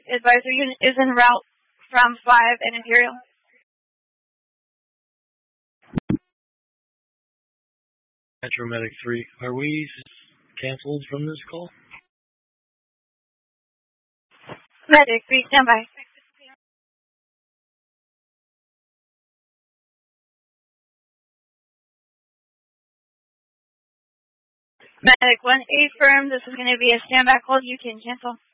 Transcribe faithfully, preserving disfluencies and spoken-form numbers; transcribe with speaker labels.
Speaker 1: Advisor unit is en route from five and Imperial.
Speaker 2: Metro Medic three, are we canceled from this call?
Speaker 1: Medic three, stand by. Medic one, A firm, this is going to be a standby call. You can cancel.